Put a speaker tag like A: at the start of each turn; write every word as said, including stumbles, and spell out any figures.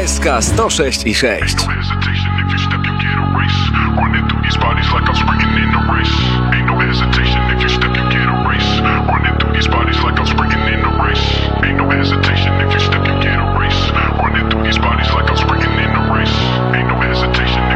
A: S K sto sześć i sześć.
B: No hesitation, if you step, you get erased.